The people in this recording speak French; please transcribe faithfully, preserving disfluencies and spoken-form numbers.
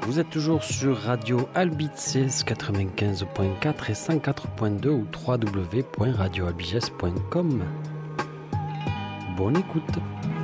Vous êtes toujours sur Radio Albiges quatre-vingt-quinze point quatre et cent quatre point deux ou w w w point radio albiges point com. Bonne écoute.